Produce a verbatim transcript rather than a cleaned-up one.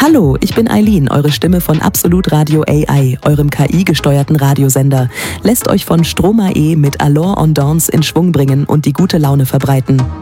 Hallo, ich bin Eileen, eure Stimme von Absolut Radio A I, eurem K I-gesteuerten Radiosender. Lässt euch von Stromae mit Alors on Dance in Schwung bringen und die gute Laune verbreiten.